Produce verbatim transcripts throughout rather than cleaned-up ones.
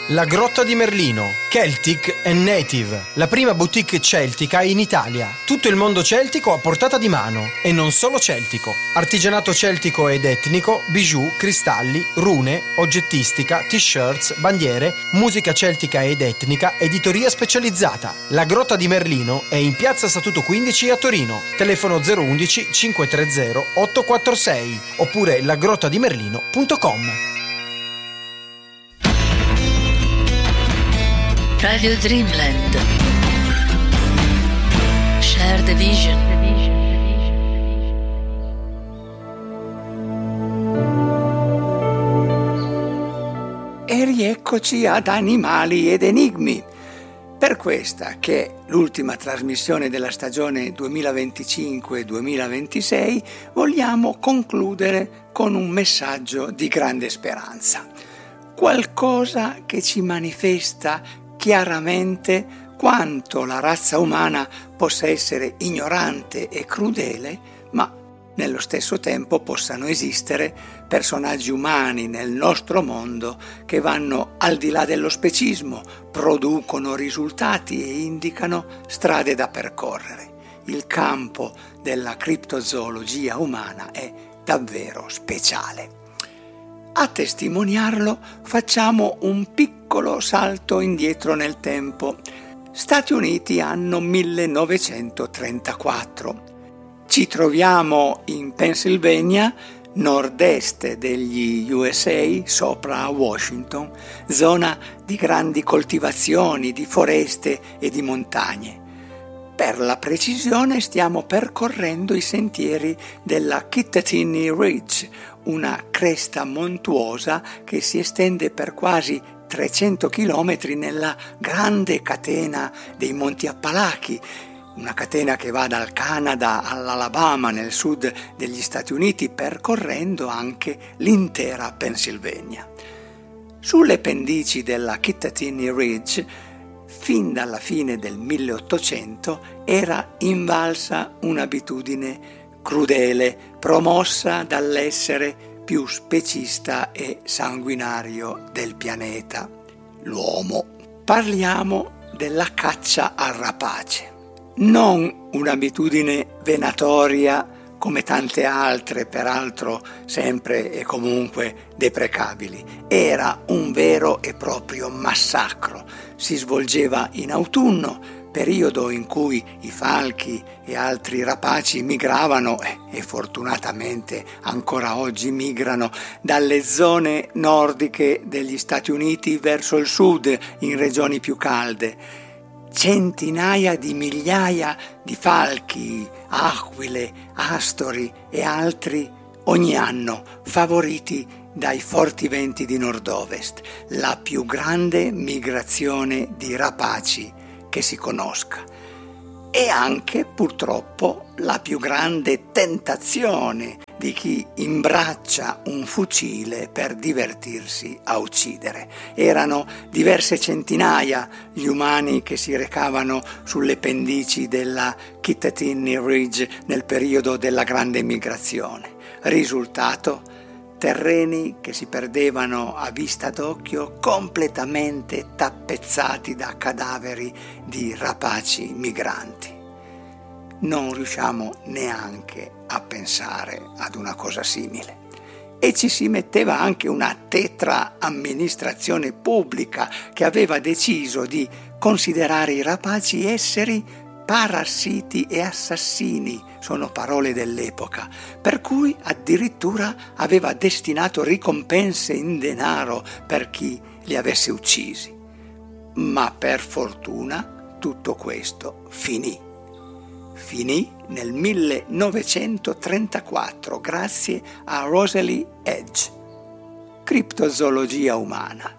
La Grotta di Merlino, Celtic and Native, la prima boutique celtica in Italia. Tutto il mondo celtico a portata di mano, e non solo celtico. Artigianato celtico ed etnico, bijou, cristalli, rune, oggettistica, t-shirts, bandiere, musica celtica ed etnica, editoria specializzata. La Grotta di Merlino è in piazza Statuto quindici a Torino. Telefono zero uno uno cinque tre zero otto quattro sei oppure lagrottadimerlino punto com. Radio Dreamland. Share the vision. E rieccoci ad Animali ed Enigmi. Per questa, che è l'ultima trasmissione della stagione duemilaventicinque duemilaventisei, vogliamo concludere con un messaggio di grande speranza. Qualcosa che ci manifesta chiaramente quanto la razza umana possa essere ignorante e crudele, ma nello stesso tempo possano esistere personaggi umani nel nostro mondo che vanno al di là dello specismo, producono risultati e indicano strade da percorrere. Il campo della criptozoologia umana è davvero speciale. A testimoniarlo facciamo un piccolo salto indietro nel tempo. Stati Uniti, anno millenovecentotrentaquattro. Ci troviamo in Pennsylvania, nord-est degli U S A, sopra Washington, zona di grandi coltivazioni, di foreste e di montagne. Per la precisione stiamo percorrendo i sentieri della Kittatinny Ridge, una cresta montuosa che si estende per quasi trecento chilometri nella grande catena dei Monti Appalachi, una catena che va dal Canada all'Alabama nel sud degli Stati Uniti, percorrendo anche l'intera Pennsylvania. Sulle pendici della Kittatinny Ridge, fin dalla fine del milleottocento, era invalsa un'abitudine crudele, promossa dall'essere più specista e sanguinario del pianeta, l'uomo. Parliamo della caccia al rapace. Non un'abitudine venatoria come tante altre, peraltro sempre e comunque deprecabili. Era un vero e proprio massacro. Si svolgeva in autunno, periodo in cui i falchi e altri rapaci migravano, e fortunatamente ancora oggi migrano, dalle zone nordiche degli Stati Uniti verso il sud, in regioni più calde. Centinaia di migliaia di falchi, aquile, astori e altri ogni anno, favoriti dai forti venti di nord-ovest, la più grande migrazione di rapaci che si conosca, e anche purtroppo la più grande tentazione di chi imbraccia un fucile per divertirsi a uccidere. Erano diverse centinaia gli umani che si recavano sulle pendici della Kittatinny Ridge nel periodo della grande migrazione. Risultato: terreni che si perdevano a vista d'occhio, completamente tappezzati da cadaveri di rapaci migranti. Non riusciamo neanche a pensare ad una cosa simile. E ci si metteva anche una tetra amministrazione pubblica che aveva deciso di considerare i rapaci esseri parassiti e assassini, sono parole dell'epoca, per cui addirittura aveva destinato ricompense in denaro per chi li avesse uccisi. Ma per fortuna tutto questo finì. Finì nel millenovecentotrentaquattro grazie a Rosalie Edge. Criptozoologia umana.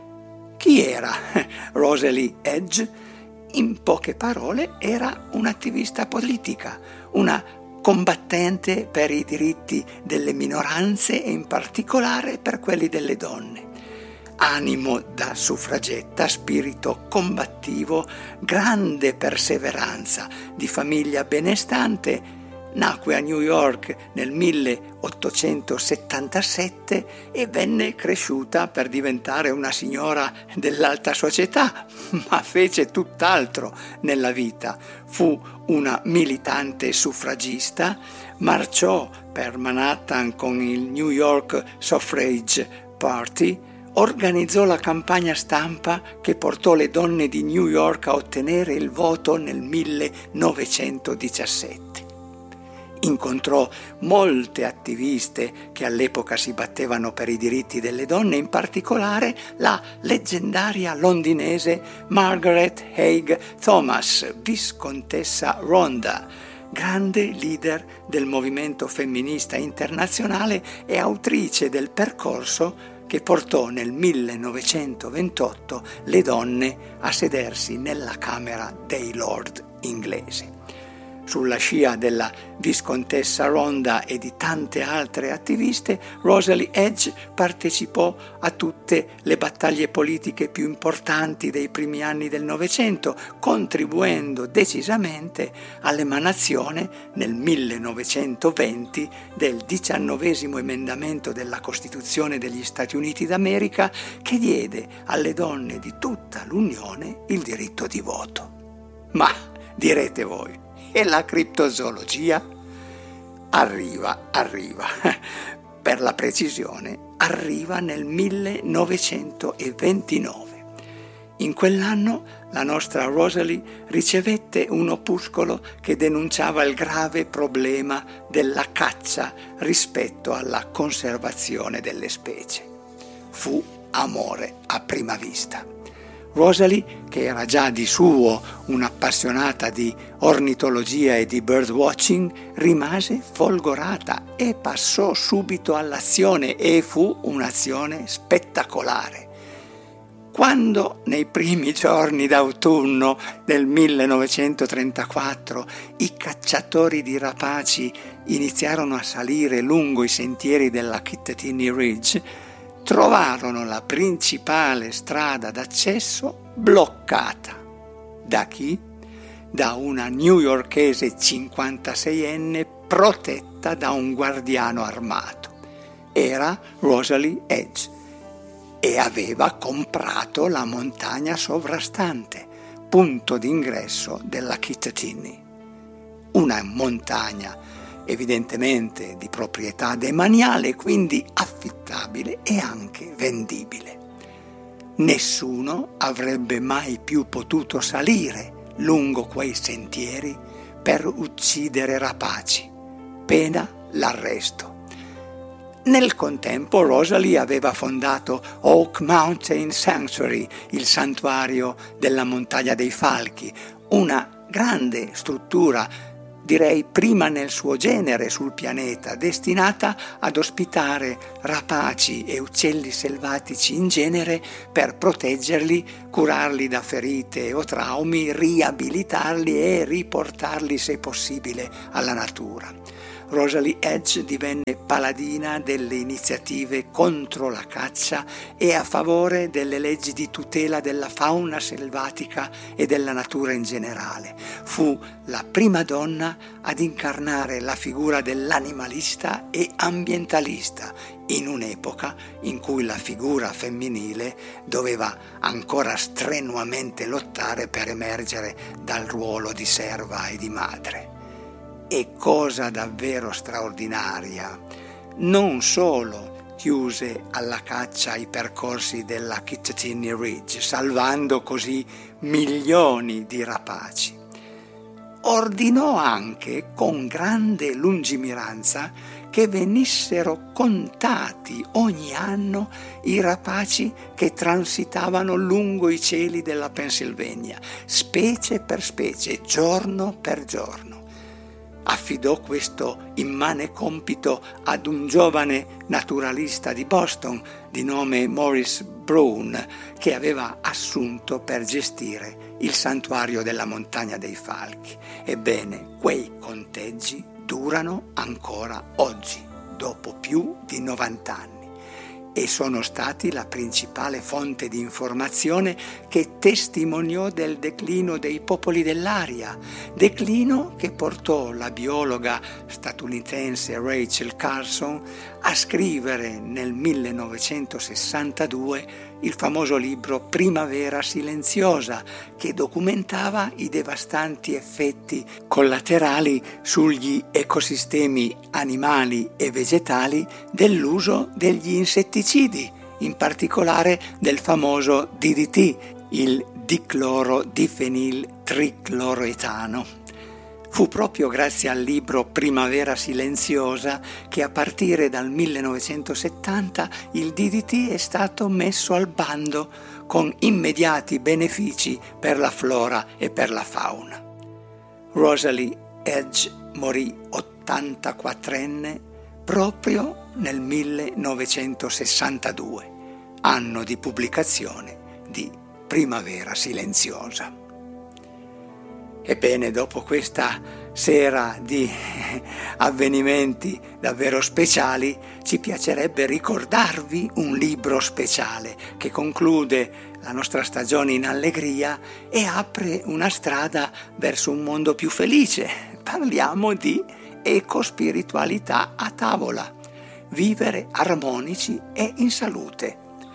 Chi era Rosalie Edge? In poche parole, era un'attivista politica, una combattente per i diritti delle minoranze e in particolare per quelli delle donne. Animo da suffragetta, spirito combattivo, grande perseveranza, di famiglia benestante, nacque a New York nel milleottocentosettantasette e venne cresciuta per diventare una signora dell'alta società, ma fece tutt'altro nella vita. Fu una militante suffragista, marciò per Manhattan con il New York Suffrage Party, organizzò la campagna stampa che portò le donne di New York a ottenere il voto nel millenovecentodiciassette. Incontrò molte attiviste che all'epoca si battevano per i diritti delle donne, in particolare la leggendaria londinese Margaret Haig Thomas, viscontessa Rhondda, grande leader del movimento femminista internazionale e autrice del percorso che portò nel millenovecentoventotto le donne a sedersi nella Camera dei Lord inglese. Sulla scia della viscontessa Rhondda e di tante altre attiviste, Rosalie Edge partecipò a tutte le battaglie politiche più importanti dei primi anni del Novecento, contribuendo decisamente all'emanazione nel millenovecentoventi del diciannovesimo emendamento della Costituzione degli Stati Uniti d'America, che diede alle donne di tutta l'Unione il diritto di voto. Ma, direte voi, e la criptozoologia? Arriva, arriva. Per la precisione, arriva nel millenovecentoventinove. In quell'anno la nostra Rosalie ricevette un opuscolo che denunciava il grave problema della caccia rispetto alla conservazione delle specie. Fu amore a prima vista. Rosalie, che era già di suo un'appassionata di ornitologia e di birdwatching, rimase folgorata e passò subito all'azione, e fu un'azione spettacolare. Quando nei primi giorni d'autunno del millenovecentotrentaquattro i cacciatori di rapaci iniziarono a salire lungo i sentieri della Kittatinny Ridge, trovarono la principale strada d'accesso bloccata. Da chi? Da una newyorkese cinquantaseienne protetta da un guardiano armato. Era Rosalie Edge e aveva comprato la montagna sovrastante, punto d'ingresso della Kittatinny. Una montagna evidentemente di proprietà demaniale, quindi affittabile e anche vendibile. Nessuno avrebbe mai più potuto salire lungo quei sentieri per uccidere rapaci, pena l'arresto. Nel contempo Rosalie aveva fondato Oak Mountain Sanctuary, il santuario della Montagna dei Falchi, una grande struttura, direi prima nel suo genere sul pianeta, destinata ad ospitare rapaci e uccelli selvatici in genere per proteggerli, curarli da ferite o traumi, riabilitarli e riportarli, se possibile, alla natura. Rosalie Edge divenne paladina delle iniziative contro la caccia e a favore delle leggi di tutela della fauna selvatica e della natura in generale. Fu la prima donna ad incarnare la figura dell'animalista e ambientalista in un'epoca in cui la figura femminile doveva ancora strenuamente lottare per emergere dal ruolo di serva e di madre. E cosa davvero straordinaria, non solo chiuse alla caccia i percorsi della Kittatinny Ridge, salvando così milioni di rapaci, ordinò anche con grande lungimiranza che venissero contati ogni anno i rapaci che transitavano lungo i cieli della Pennsylvania, specie per specie, giorno per giorno. Affidò questo immane compito ad un giovane naturalista di Boston di nome Maurice Brown, che aveva assunto per gestire il santuario della Montagna dei Falchi. Ebbene, quei conteggi durano ancora oggi, dopo più di novanta anni. e sono stati la principale fonte di informazione che testimoniò del declino dei popoli dell'aria, declino che portò la biologa statunitense Rachel Carson a scrivere nel millenovecentosessantadue il famoso libro Primavera silenziosa, che documentava i devastanti effetti collaterali sugli ecosistemi animali e vegetali dell'uso degli insetticidi, in particolare del famoso D D T, il diclorodifeniltricloroetano. Fu proprio grazie al libro Primavera silenziosa che a partire dal millenovecentosettanta il D D T è stato messo al bando con immediati benefici per la flora e per la fauna. Rosalie Edge morì ottantaquattrenne proprio nel millenovecentosessantadue, anno di pubblicazione di Primavera silenziosa. Ebbene, dopo questa sera di avvenimenti davvero speciali, ci piacerebbe ricordarvi un libro speciale che conclude la nostra stagione in allegria e apre una strada verso un mondo più felice. Parliamo di ecospiritualità a tavola, vivere armonici e in salute,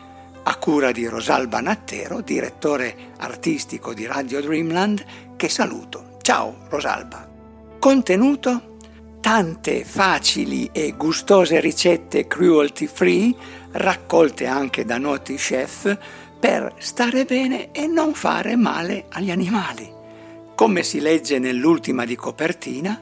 a cura di Rosalba Nattero, direttore artistico di Radio Dreamland, che saluto. Ciao Rosalba. Contenuto: tante facili e gustose ricette cruelty free, raccolte anche da noti chef, per stare bene e non fare male agli animali. Come si legge nell'ultima di copertina,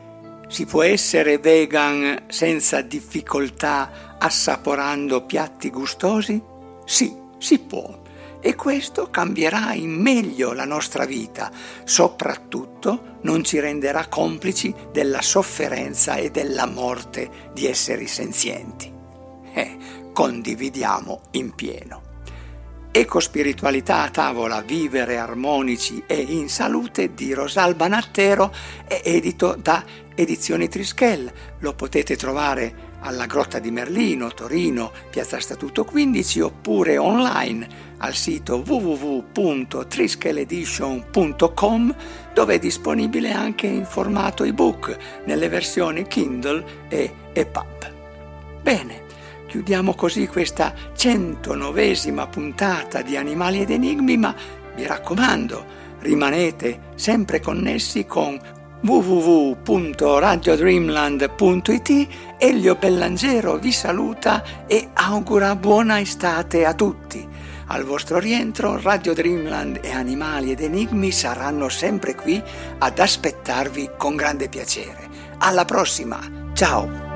si può essere vegan senza difficoltà assaporando piatti gustosi? Sì, si può. E questo cambierà in meglio la nostra vita, soprattutto non ci renderà complici della sofferenza e della morte di esseri senzienti. Eh, condividiamo in pieno. Ecospiritualità a tavola, vivere armonici e in salute di Rosalba Nattero è edito da Edizioni Trischel. Lo potete trovare alla Grotta di Merlino, Torino, Piazza Statuto quindici, oppure online al sito w w w punto trischel edition punto com, dove è disponibile anche in formato ebook nelle versioni Kindle e EPUB. Bene, chiudiamo così questa centonovesima puntata di Animali ed Enigmi, ma mi raccomando, rimanete sempre connessi con w w w punto radio dreamland punto i t. Elio Bellangero vi saluta e augura buona estate a tutti. Al vostro rientro Radio Dreamland e Animali ed Enigmi saranno sempre qui ad aspettarvi con grande piacere. Alla prossima, ciao!